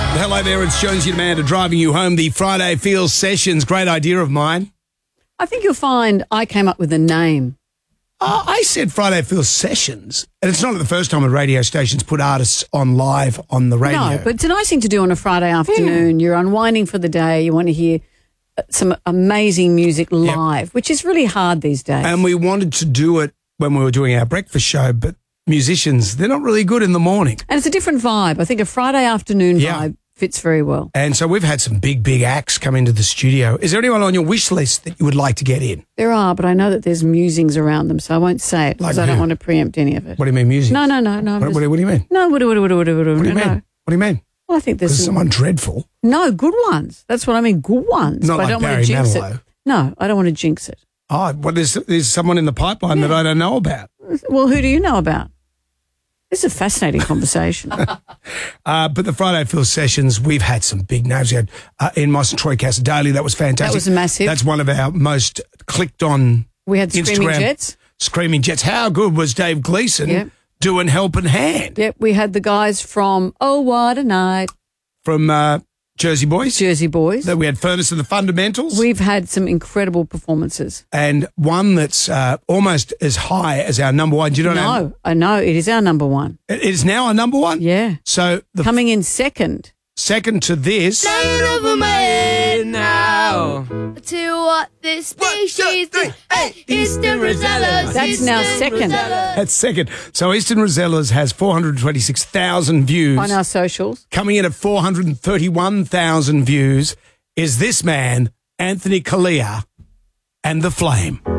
Hello there, it's Jonesy and Amanda driving you home. The Friday Feels Sessions, great idea of mine. I think you'll find I came up with a name. I said Friday Feels Sessions, and it's not the first time a radio station's put artists on live on the radio. No, but it's a nice thing to do on a Friday afternoon. You're unwinding for the day. You want to hear some amazing music live, which is really hard these days. And we wanted to do it when we were doing our breakfast show, but musicians, they're not really good in the morning. And it's a different vibe. I think a Friday afternoon vibe fits very well. And so we've had some big acts come into the studio. Is there anyone on your wish list that you would like to get in? There are, but I know that there's musings around them, so I won't say it because I don't want to preempt any of it. What do you mean musings? No. What do you mean? No, what do you mean? What do you mean? Well, I think there's someone dreadful. No, good ones. That's what I mean, good ones. Not but like I don't Barry want to jinx Manilow. it. No, I don't want to jinx it. Oh, well, there's someone in the pipeline that I don't know about. Well, who do you know about? This is a fascinating conversation. But the Friday Feels Sessions, we've had some big names. We had Ian Moss and Troy Cassar-Daley. That was fantastic. That was massive. That's one of our most clicked on We had Screaming Instagram. Jets. Screaming Jets. How good was Dave Gleeson doing Helping Hand? Yep, we had the guys from Oh What a Night. From Jersey Boys. Jersey Boys. Then we had Furnace and the Fundamentals. We've had some incredible performances. And one that's almost as high as our number one. Do you know what I mean? No, I know. It is our number one. It is now our number one? Yeah. So coming in second. Second to this. Now to what this species do. Hey, Eastern Rosellas. That's now second. That's second. So Eastern Rosellas has 426,000 views. On our socials. Coming in at 431,000 views is this man, Anthony Kalia, and The Flame.